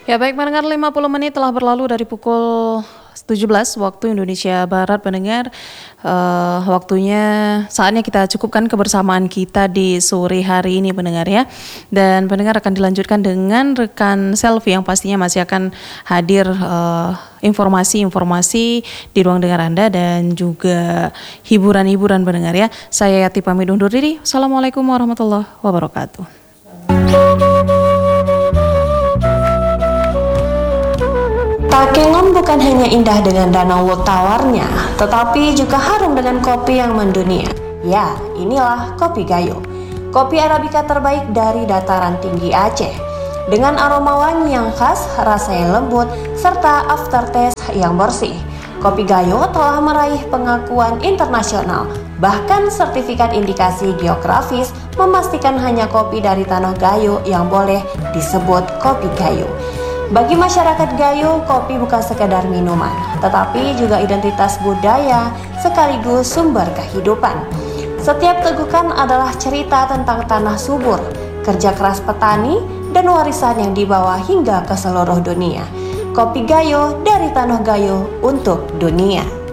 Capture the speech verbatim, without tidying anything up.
Ya baik pendengar, lima puluh menit telah berlalu dari pukul tujuh belas waktu Indonesia Barat pendengar. Uh, waktunya saatnya kita cukupkan kebersamaan kita di sore hari ini pendengar ya. Dan pendengar akan dilanjutkan dengan rekan Selfie yang pastinya masih akan hadir uh, informasi-informasi di ruang dengar Anda dan juga hiburan-hiburan pendengar ya. Saya Yati pamit undur diri. Assalamualaikum warahmatullahi wabarakatuh. Takengon bukan hanya indah dengan danau tawarnya, tetapi juga harum dengan kopi yang mendunia. Ya, inilah Kopi Gayo, kopi Arabica terbaik dari dataran tinggi Aceh. Dengan aroma wangi yang khas, rasa yang lembut, serta aftertaste yang bersih. Kopi Gayo telah meraih pengakuan internasional, bahkan sertifikat indikasi geografis memastikan hanya kopi dari Tanah Gayo yang boleh disebut Kopi Gayo. Bagi masyarakat Gayo, kopi bukan sekadar minuman, tetapi juga identitas budaya sekaligus sumber kehidupan. Setiap tegukan adalah cerita tentang tanah subur, kerja keras petani, dan warisan yang dibawa hingga ke seluruh dunia. Kopi Gayo dari Tanah Gayo untuk dunia.